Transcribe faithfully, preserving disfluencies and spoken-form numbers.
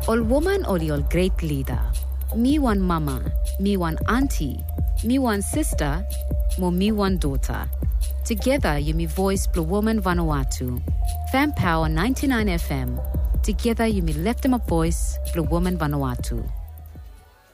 Ol woman ol ol great leader. Me one mama, me one auntie, me one sister, mo me one daughter. Together you me voice Blue Woman Vanuatu. Fan Power ninety-nine F M. Together you me lift them a voice Blue Woman Vanuatu.